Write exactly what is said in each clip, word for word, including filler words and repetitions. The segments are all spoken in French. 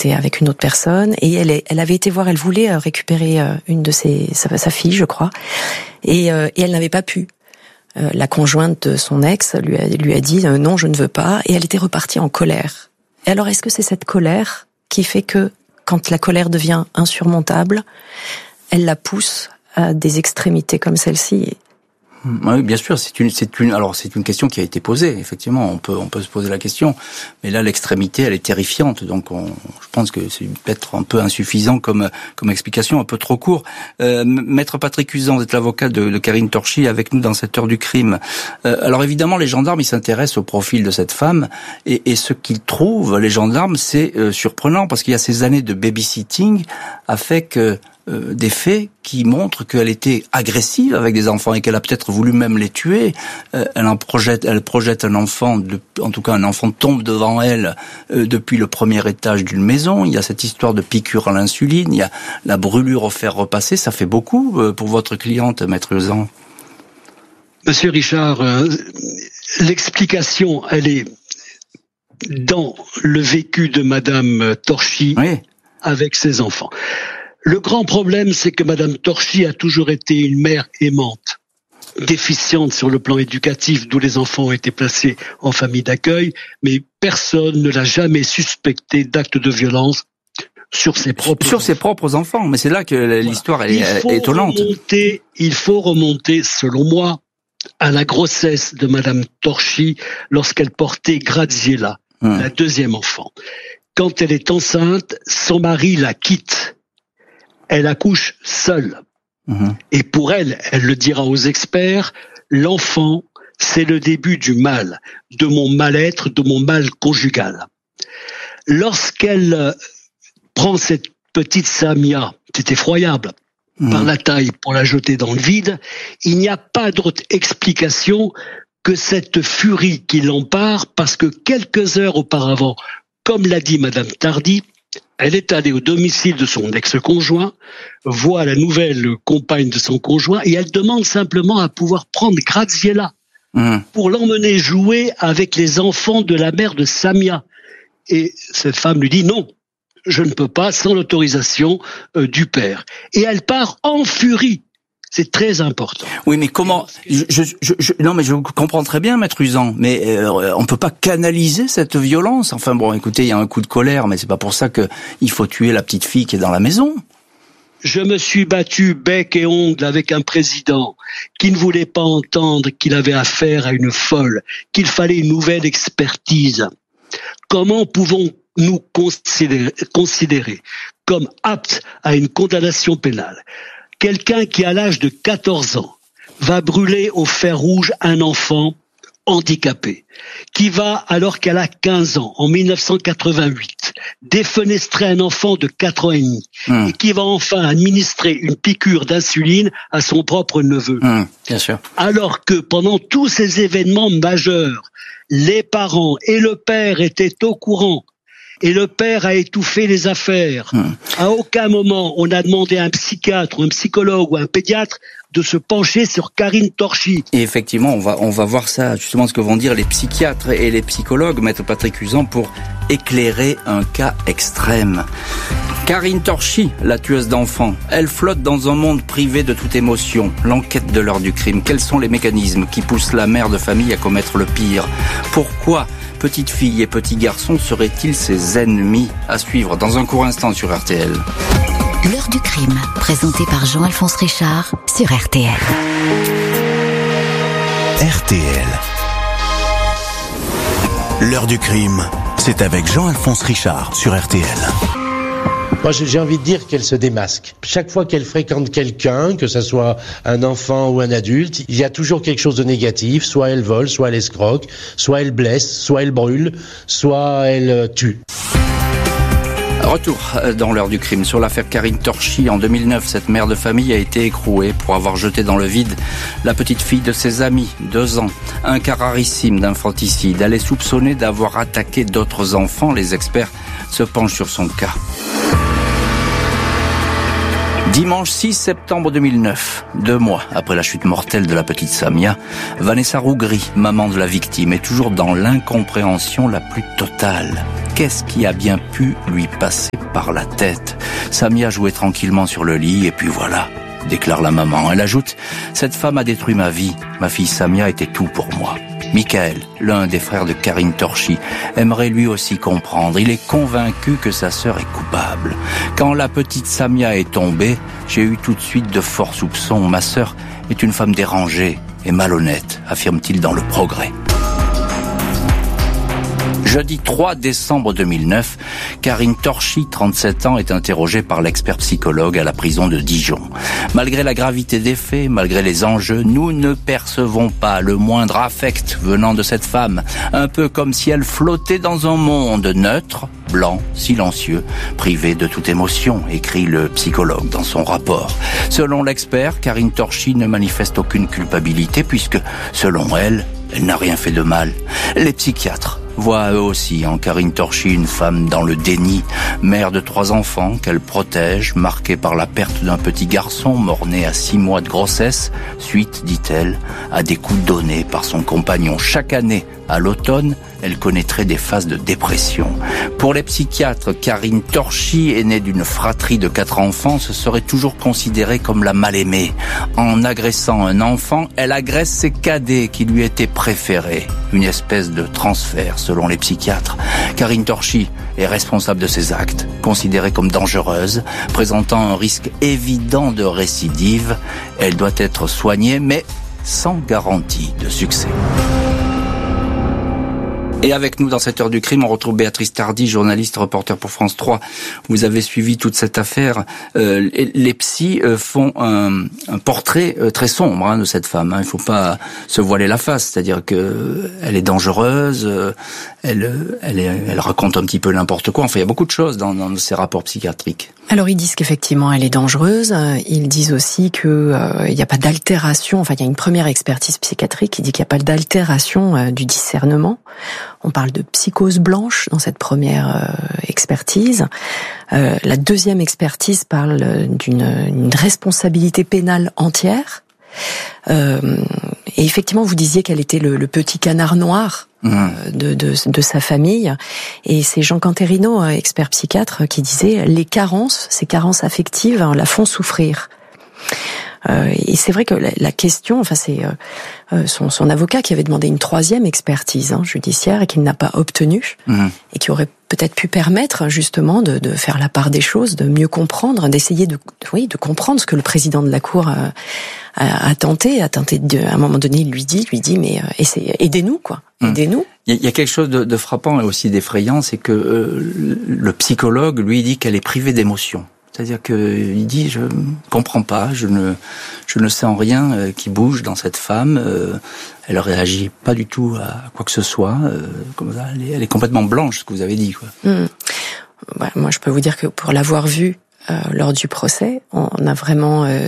était avec une autre personne et elle, est, elle avait été voir, elle voulait récupérer une de ses, sa, sa fille, je crois, et, euh, et elle n'avait pas pu. Euh, la conjointe de son ex lui a, lui a dit euh, non, je ne veux pas, et elle était repartie en colère. Et alors, est-ce que c'est cette colère qui fait que, quand la colère devient insurmontable, elle la pousse à des extrémités comme celle-ci? Oui, bien sûr, c'est une, c'est une, alors c'est une question qui a été posée. Effectivement, on peut, on peut se poser la question. Mais là, l'extrémité, elle est terrifiante. Donc, on, je pense que c'est peut-être un peu insuffisant comme, comme explication, un peu trop court. Euh, Maître Patrick Cuzan, vous êtes l'avocat de, de Karine Torchy, avec nous dans cette heure du crime. Euh, alors évidemment, les gendarmes, ils s'intéressent au profil de cette femme, et, et ce qu'ils trouvent, les gendarmes, c'est euh, surprenant parce qu'il y a ces années de babysitting a fait que Euh, des faits qui montrent qu'elle était agressive avec des enfants et qu'elle a peut-être voulu même les tuer. Euh, elle en projette, elle projette un enfant, de, en tout cas un enfant tombe devant elle euh, depuis le premier étage d'une maison. Il y a cette histoire de piqûre à l'insuline, il y a la brûlure au fer repassé. Ça fait beaucoup euh, pour votre cliente, Maître Cuzan. Monsieur Richard, euh, l'explication, elle est dans le vécu de Madame Torchy, oui, avec ses enfants. Le grand problème, c'est que Madame Torchy a toujours été une mère aimante, déficiente sur le plan éducatif, d'où les enfants ont été placés en famille d'accueil, mais personne ne l'a jamais suspecté d'actes de violence sur ses propres sur enfants. ses propres enfants. Mais c'est là que l'histoire voilà. est, est étonnante. Remonter, il faut remonter, selon moi, à la grossesse de Madame Torchy lorsqu'elle portait Graziella, hum. la deuxième enfant. Quand elle est enceinte, son mari la quitte. Elle accouche seule. Mmh. Et pour elle, elle le dira aux experts, l'enfant, c'est le début du mal, de mon mal-être, de mon mal conjugal. Lorsqu'elle prend cette petite Samia, c'est effroyable, mmh. par la taille pour la jeter dans le vide, il n'y a pas d'autre explication que cette furie qui l'empare, parce que quelques heures auparavant, comme l'a dit Madame Tardy, elle est allée au domicile de son ex-conjoint, voit la nouvelle compagne de son conjoint et elle demande simplement à pouvoir prendre Graziella mmh. pour l'emmener jouer avec les enfants de la mère de Samia. Et cette femme lui dit non, je ne peux pas sans l'autorisation euh, du père. Et elle part en furie. C'est très important. Oui, mais comment je, je, je, je, Non, mais je comprends très bien, Maître Cuzan, mais euh, on peut pas canaliser cette violence. Enfin bon, écoutez, il y a un coup de colère, mais c'est pas pour ça que il faut tuer la petite fille qui est dans la maison. Je me suis battu bec et ongle avec un président qui ne voulait pas entendre qu'il avait affaire à une folle, qu'il fallait une nouvelle expertise. Comment pouvons-nous considérer, considérer comme apte à une condamnation pénale quelqu'un qui, à l'âge de quatorze ans, va brûler au fer rouge un enfant handicapé, qui va, alors qu'elle a quinze ans, en mille neuf cent quatre-vingt-huit, défenestrer un enfant de quatre ans et demi, mmh. et qui va enfin administrer une piqûre d'insuline à son propre neveu. Mmh, bien sûr. Alors que pendant tous ces événements majeurs, les parents et le père étaient au courant. Et le père a étouffé les affaires. Hum. À aucun moment, on a demandé à un psychiatre, ou un psychologue ou un pédiatre de se pencher sur Karine Torchy. Et effectivement, on va, on va voir ça, justement, ce que vont dire les psychiatres et les psychologues, Maître Patrick Cuzan, pour éclairer un cas extrême. Karine Torchy, la tueuse d'enfants, elle flotte dans un monde privé de toute émotion. L'enquête de l'heure du crime. Quels sont les mécanismes qui poussent la mère de famille à commettre le pire? Pourquoi petite fille et petit garçon seraient-ils ses ennemis? À suivre dans un court instant sur R T L. L'heure du crime, présentée par Jean-Alphonse Richard sur R T L. R T L. L'heure du crime, c'est avec Jean-Alphonse Richard sur R T L. Moi, j'ai envie de dire qu'elle se démasque. Chaque fois qu'elle fréquente quelqu'un, que ce soit un enfant ou un adulte, il y a toujours quelque chose de négatif. Soit elle vole, soit elle escroque, soit elle blesse, soit elle brûle, soit elle tue. Retour dans l'heure du crime sur l'affaire Karine Torchy. En deux mille neuf, cette mère de famille a été écrouée pour avoir jeté dans le vide la petite fille de ses amis, deux ans. Un cas rarissime d'infanticide. Elle est soupçonnée d'avoir attaqué d'autres enfants. Les experts se penchent sur son cas. Dimanche six septembre deux mille neuf, deux mois après la chute mortelle de la petite Samia, Vanessa Rougri, maman de la victime, est toujours dans l'incompréhension la plus totale. Qu'est-ce qui a bien pu lui passer par la tête ? Samia jouait tranquillement sur le lit et puis voilà, déclare la maman. Elle ajoute « Cette femme a détruit ma vie. Ma fille Samia était tout pour moi. » Michael, l'un des frères de Karine Torchi, aimerait lui aussi comprendre. Il est convaincu que sa sœur est coupable. Quand la petite Samia est tombée, j'ai eu tout de suite de forts soupçons. Ma sœur est une femme dérangée et malhonnête, affirme-t-il dans Le Progrès. Jeudi trois décembre deux mille neuf, Karine Torchi, trente-sept ans, est interrogée par l'expert psychologue à la prison de Dijon. Malgré la gravité des faits, malgré les enjeux, nous ne percevons pas le moindre affect venant de cette femme. Un peu comme si elle flottait dans un monde neutre, blanc, silencieux, privé de toute émotion, écrit le psychologue dans son rapport. Selon l'expert, Karine Torchi ne manifeste aucune culpabilité puisque, selon elle, elle n'a rien fait de mal. Les psychiatres voient eux aussi en Karine Torchi une femme dans le déni, mère de trois enfants qu'elle protège, marquée par la perte d'un petit garçon mort-né à six mois de grossesse, suite, dit-elle, à des coups donnés par son compagnon. Chaque année, à l'automne, elle connaîtrait des phases de dépression. Pour les psychiatres, Karine Torchi est née d'une fratrie de quatre enfants, se serait toujours considérée comme la mal-aimée. En agressant un enfant, elle agresse ses cadets qui lui étaient préférés. Une espèce de transfert, selon les psychiatres. Karine Torchi est responsable de ses actes, considérée comme dangereuse, présentant un risque évident de récidive. Elle doit être soignée, mais sans garantie de succès. Et avec nous dans cette heure du crime, on retrouve Béatrice Tardy, journaliste, reporter pour France trois. Vous avez suivi toute cette affaire. Euh, les psys euh, font un, un portrait euh, très sombre hein, de cette femme. Hein. Il ne faut pas se voiler la face, c'est-à-dire que elle est dangereuse, euh, elle, elle, est, elle raconte un petit peu n'importe quoi. Enfin, il y a beaucoup de choses dans, dans ces rapports psychiatriques. Alors ils disent qu'effectivement elle est dangereuse. Ils disent aussi que euh, il n'y a pas d'altération. Enfin, il y a une première expertise psychiatrique qui dit qu'il n'y a pas d'altération euh, du discernement. On parle de psychose blanche dans cette première euh, expertise. Euh, la deuxième expertise parle d'une une responsabilité pénale entière. Euh, et effectivement, vous disiez qu'elle était le, le petit canard noir mmh. de, de, de sa famille. Et c'est Jean Canterino, expert psychiatre, qui disait les carences, ces carences affectives, la font souffrir. Euh, et c'est vrai que la, la question, enfin c'est euh, son, son avocat qui avait demandé une troisième expertise hein, judiciaire et qu'il n'a pas obtenue mmh. et qui aurait peut-être pu permettre justement de, de faire la part des choses, de mieux comprendre, d'essayer de, oui, de comprendre ce que le président de la Cour a, a, a tenté, a tenté de, à un moment donné, il lui dit, lui dit, mais euh, essayez, aidez-nous quoi, mmh. aidez-nous. Il y a quelque chose de, de frappant et aussi d'effrayant, c'est que euh, le psychologue lui dit qu'elle est privée d'émotion. C'est-à-dire que il dit je comprends pas, je ne je ne sens rien euh, qui bouge dans cette femme, euh, elle réagit pas du tout à quoi que ce soit, euh, comme ça, elle est, elle est complètement blanche, ce que vous avez dit quoi. Mmh. Ouais, moi je peux vous dire que pour l'avoir vue euh, lors du procès, on a vraiment euh,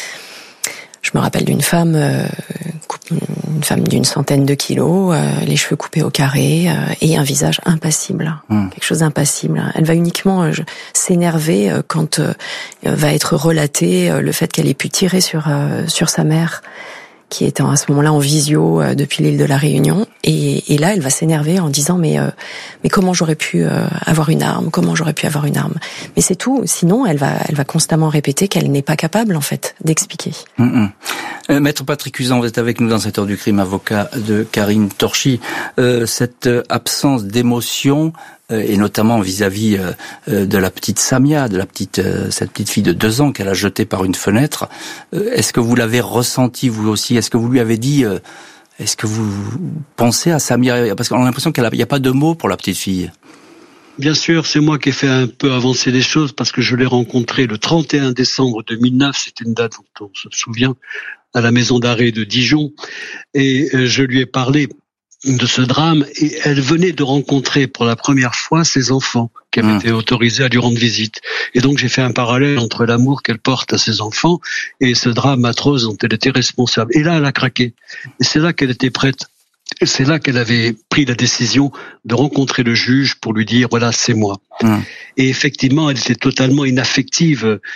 je me rappelle d'une femme, euh, une femme d'une centaine de kilos, euh, les cheveux coupés au carré euh, et un visage impassible, mmh. quelque chose d'impassible. Elle va uniquement euh, s'énerver euh, quand euh, va être relaté euh, le fait qu'elle ait pu tirer sur euh, sur sa mère, qui était à ce moment-là en visio euh, depuis l'île de la Réunion. Et, et là, elle va s'énerver en disant mais euh, mais comment j'aurais pu euh, avoir une arme, comment j'aurais pu avoir une arme. Mais c'est tout. Sinon, elle va elle va constamment répéter qu'elle n'est pas capable en fait d'expliquer. Mmh. Euh, Maître Patrick Usan, vous êtes avec nous dans cette heure du crime, avocat de Karine Torchi. Euh, cette absence d'émotion euh, et notamment vis-à-vis euh, de la petite Samia, de la petite euh, cette petite fille de deux ans qu'elle a jetée par une fenêtre. Euh, est-ce que vous l'avez ressenti vous aussi? Est-ce que vous lui avez dit euh, Est-ce que vous pensez à Samia? Parce qu'on a l'impression qu'il n'y a pas de mots pour la petite fille. Bien sûr, c'est moi qui ai fait un peu avancer les choses parce que je l'ai rencontrée le trente et un décembre deux mille neuf, c'était une date dont on se souvient, à la maison d'arrêt de Dijon, et je lui ai parlé de ce drame et elle venait de rencontrer pour la première fois ses enfants qui avaient mmh. été autorisés à lui rendre visite. Et donc j'ai fait un parallèle entre l'amour qu'elle porte à ses enfants et ce drame atroce dont elle était responsable. Et là, elle a craqué. Et c'est là qu'elle était prête. Et c'est là qu'elle avait pris la décision de rencontrer le juge pour lui dire voilà, c'est moi. Mmh. Et effectivement, elle était totalement inaffective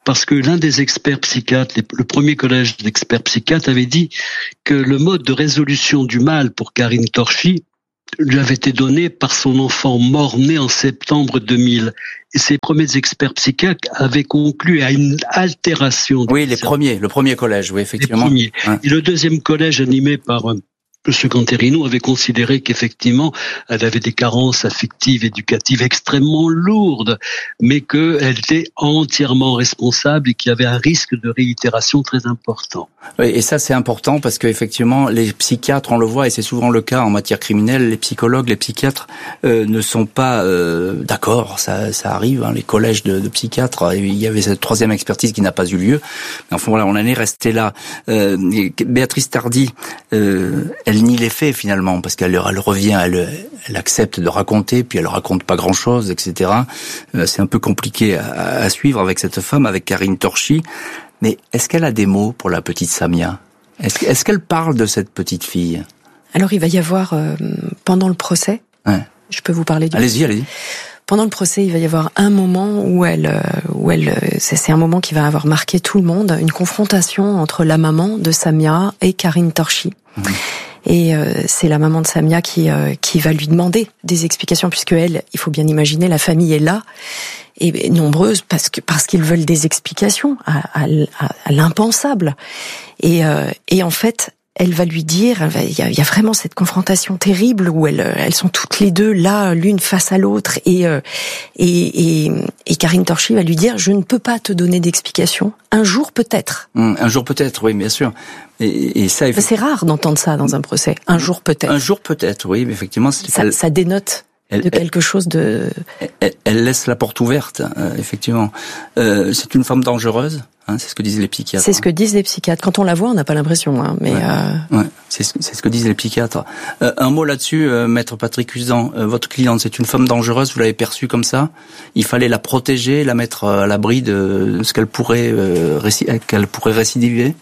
parce que l'un des experts psychiatres, le premier collège d'experts psychiatres avait dit que le mode de résolution du mal pour Karine Torchi lui avait été donné par son enfant mort-né en septembre deux mille. Et ces premiers experts psychiatres avaient conclu à une altération. Oui, les premiers, le premier collège, oui, effectivement. Les premiers. Ouais. Et le deuxième collège animé par M. Canterino avait considéré qu'effectivement, elle avait des carences affectives, éducatives extrêmement lourdes, mais qu'elle était entièrement responsable et qu'il y avait un risque de réitération très important. Oui, et ça c'est important parce que effectivement, les psychiatres, on le voit, et c'est souvent le cas en matière criminelle, les psychologues, les psychiatres euh, ne sont pas euh, d'accord. Ça, ça arrive, hein, les collèges de, de psychiatres. Il y avait cette troisième expertise qui n'a pas eu lieu. Mais enfin voilà, on en est resté là. Euh, Béatrice Tardy, euh, elle nie les faits finalement, parce qu'elle elle revient, elle, elle accepte de raconter, puis elle raconte pas grand-chose, et cetera. Euh, c'est un peu compliqué à, à suivre avec cette femme, avec Karine Torchi. Mais est-ce qu'elle a des mots pour la petite Samia ? Est-ce, est-ce qu'elle parle de cette petite fille ? Alors il va y avoir, euh, pendant le procès, ouais. je peux vous parler du... Allez-y, allez-y. Pendant le procès, il va y avoir un moment où elle, où elle, c'est, c'est un moment qui va avoir marqué tout le monde, une confrontation entre la maman de Samia et Karine Torchi. Mmh. Et euh, c'est la maman de Samia qui euh, qui va lui demander des explications, puisque elle, il faut bien imaginer, la famille est là et nombreuse parce que parce qu'ils veulent des explications à, à, à l'impensable. Et euh, et en fait, elle va lui dire, il y a, il y a vraiment cette confrontation terrible où elles, elles sont toutes les deux là, l'une face à l'autre, et euh, et, et et Karine Torchi va lui dire, je ne peux pas te donner d'explications. Un jour peut-être. Mmh, un jour peut-être, oui, bien sûr. Et, et ça, c'est rare d'entendre ça dans un procès. Un jour peut-être. Un jour peut-être, oui, mais effectivement, c'est ça, elle, ça dénote elle, de quelque elle, chose de. Elle, elle laisse la porte ouverte, euh, effectivement. Euh, c'est une femme dangereuse. Hein, c'est ce que disent les psychiatres. C'est ce que disent les psychiatres. Quand on la voit, on n'a pas l'impression, hein, mais. Ouais, euh... ouais c'est, ce, c'est ce que disent les psychiatres. Euh, un mot là-dessus, euh, maître Patrick Usan. Euh, votre cliente, c'est une femme dangereuse. Vous l'avez perçue comme ça. Il fallait la protéger, la mettre à l'abri de ce qu'elle pourrait, euh, réci- qu'elle pourrait récidiver.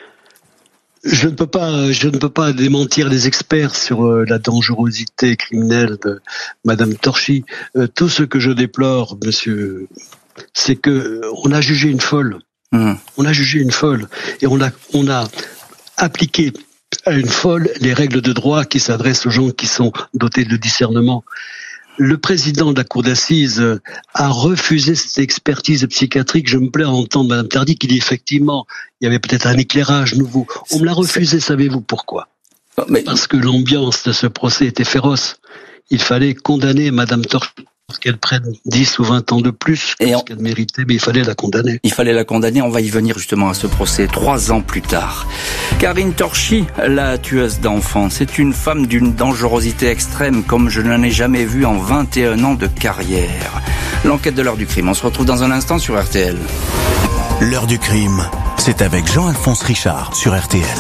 Je ne peux pas, je ne peux pas démentir les experts sur euh, la dangerosité criminelle de Madame Torchi. Euh, tout ce que je déplore, monsieur, c'est que euh, on a jugé une folle. Mmh. On a jugé une folle et on a, on a appliqué à une folle les règles de droit qui s'adressent aux gens qui sont dotés de discernement. Le président de la cour d'assises a refusé cette expertise psychiatrique. Je me plais à entendre Madame Tardy qui dit effectivement, il y avait peut-être un éclairage nouveau. On me l'a refusé, savez-vous pourquoi ? Mais... Parce que l'ambiance de ce procès était féroce. Il fallait condamner Madame Torchi pour qu'elle prenne dix ou vingt ans de plus que ce qu'elle méritait, mais il fallait la condamner. Il fallait la condamner, on va y venir justement à ce procès, trois ans plus tard. Karine Torchi, la tueuse d'enfants, c'est une femme d'une dangerosité extrême comme je n'en ai jamais vu en vingt et un ans de carrière. L'enquête de l'heure du crime, on se retrouve dans un instant sur R T L. L'heure du crime, c'est avec Jean-Alphonse Richard sur R T L.